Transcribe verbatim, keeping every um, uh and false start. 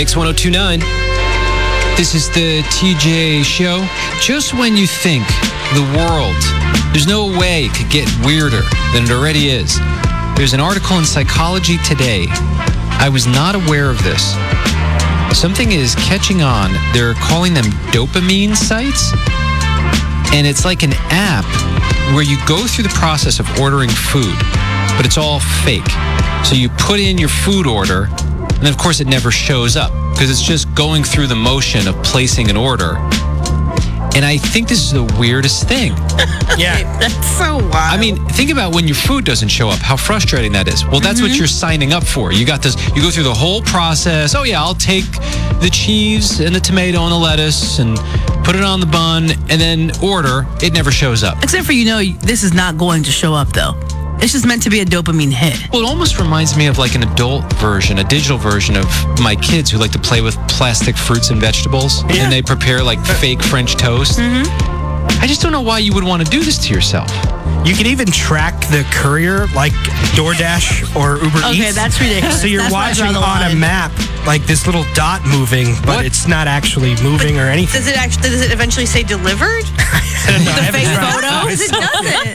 Mix one oh two point nine. This is the T J Show. Just when you think the world, there's no way it could get weirder than it already is. There's an article in Psychology Today. I was not aware of this. Something is catching on. They're calling them dopamine sites. And it's like an app where you go through the process of ordering food, but it's all fake. So you put in your food order, and of course it never shows up because it's just going through the motion of placing an order. And I think this is the weirdest thing. Yeah. That's so wild. I mean, think about when your food doesn't show up, how frustrating that is. Well, that's mm-hmm. what you're signing up for. You got this, you go through the whole process. Oh, yeah, I'll take the cheese and the tomato and the lettuce and put it on the bun and then order. It never shows up. Except for, you know, this is not going to show up, though. It's just meant to be a dopamine hit. Well, it almost reminds me of like an adult version, a digital version of my kids who like to play with plastic fruits and vegetables. Yeah. And they prepare like fake French toast. Mm-hmm. I just don't know why you would want to do this to yourself. You can even track the courier like DoorDash or Uber okay, Eats. Okay, that's ridiculous. So you're that's watching on a map like this little dot moving, but what? It's not actually moving but or anything. Does it actually? Does it eventually say delivered? I don't know. With a fake photo? It doesn't.